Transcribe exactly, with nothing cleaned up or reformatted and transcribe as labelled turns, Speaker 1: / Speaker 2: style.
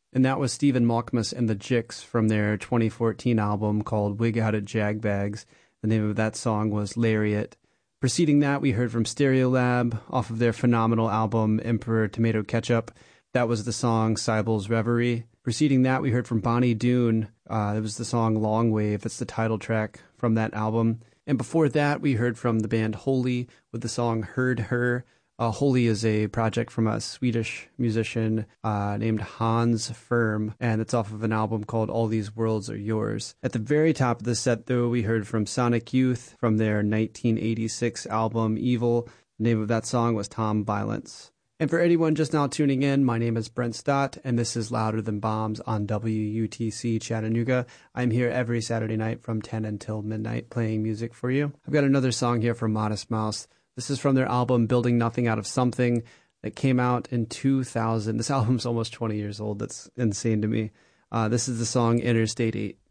Speaker 1: And that was Stephen Malkmus and the Jicks from their twenty fourteen album called Wig Out of Jagbags. The name of that song was Lariat. Preceding that, we heard from Stereolab off of their phenomenal album Emperor Tomato Ketchup. That was the song Cybel's Reverie. Preceding that, we heard from Bonnie Doon. Uh, it was the song Long Wave. It's the title track from that album. And before that, we heard from the band Holy with the song Heard Her. Uh, Holy is a project from a Swedish musician uh, named Hans Firm, and it's off of an album called All These Worlds Are Yours. At the very top of the set, though, we heard from Sonic Youth from their nineteen eighty-six album Evil. The name of that song was Tom Violence. And for anyone just now tuning in, my name is Brent Stott, and this is Louder Than Bombs on W U T C Chattanooga. I'm here every Saturday night from ten until midnight playing music for you. I've got another song here from Modest Mouse. This is from their album Building Nothing Out of Something that came out in two thousand. This album's almost twenty years old. That's insane to me. Uh, this is the song Interstate eight.